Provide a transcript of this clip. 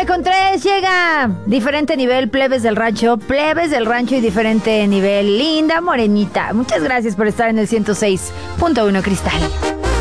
9:03 llega diferente nivel, plebes del rancho y diferente nivel, linda morenita. Muchas gracias por estar en el 106.1 Cristal.